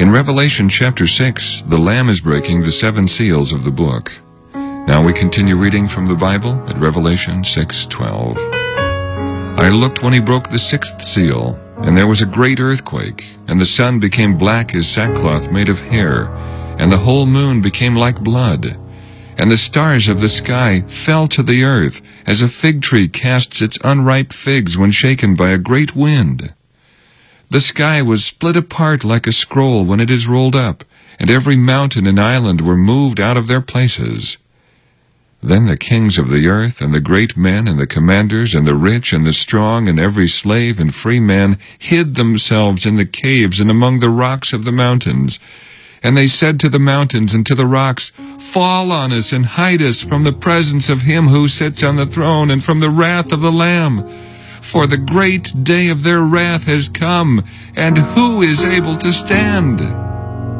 In Revelation chapter 6, the Lamb is breaking the 7 seals of the book. Now we continue reading from the Bible at Revelation 6:12. I looked when he broke the 6th seal, and there was a great earthquake, and the sun became black as sackcloth made of hair, and the whole moon became like blood, and the stars of the sky fell to the earth, as a fig tree casts its unripe figs when shaken by a great wind. The sky was split apart like a scroll when it is rolled up, and every mountain and island were moved out of their places. Then the kings of the earth, and the great men, and the commanders, and the rich, and the strong, and every slave and free man hid themselves in the caves and among the rocks of the mountains. And they said to the mountains and to the rocks, "Fall on us and hide us from the presence of him who sits on the throne and from the wrath of the Lamb. For the great day of their wrath has come, and who is able to stand?"